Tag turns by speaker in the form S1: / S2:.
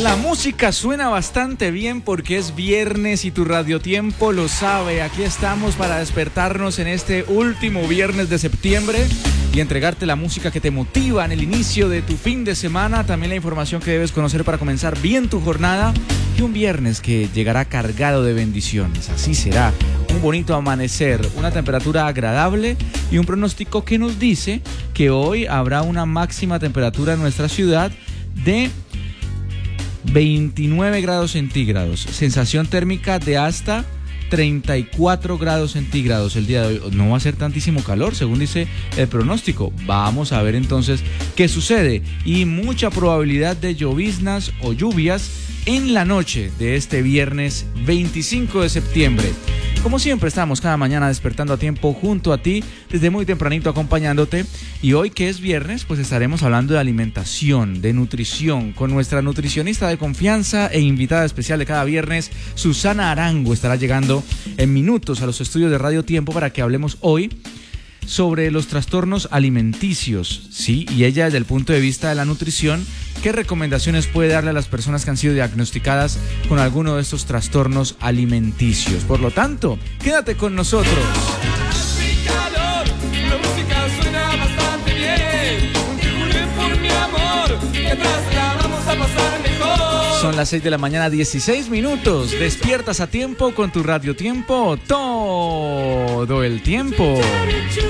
S1: La música suena bastante bien porque es viernes y tu radiotiempo lo sabe. Aquí estamos para despertarnos en este último viernes de septiembre y entregarte la música que te motiva en el inicio de tu fin de semana. También la información que debes conocer para comenzar bien tu jornada. Y un viernes que llegará cargado de bendiciones. Así será. Un bonito amanecer, una temperatura agradable y un pronóstico que nos dice que hoy habrá una máxima temperatura en nuestra ciudad de 29 grados centígrados, sensación térmica de hasta 34 grados centígrados el día de hoy. No va a ser tantísimo calor, según dice el pronóstico. Vamos a ver entonces qué sucede. Y mucha probabilidad de lloviznas o lluvias en la noche de este viernes 25 de septiembre. Como siempre estamos cada mañana despertando a tiempo junto a ti, desde muy tempranito acompañándote. Y hoy que es viernes, pues estaremos hablando de alimentación, de nutrición, con nuestra nutricionista de confianza e invitada especial de cada viernes, Susana Arango, estará llegando en minutos a los estudios de Radio Tiempo para que hablemos hoy sobre los trastornos alimenticios, ¿sí? Y ella desde el punto de vista de la nutrición, ¿qué recomendaciones puede darle a las personas que han sido diagnosticadas con alguno de estos trastornos alimenticios? Por lo tanto, quédate con nosotros. Son las 6 de la mañana, 16 minutos. Despiertas a tiempo con tu Radio Tiempo todo el tiempo.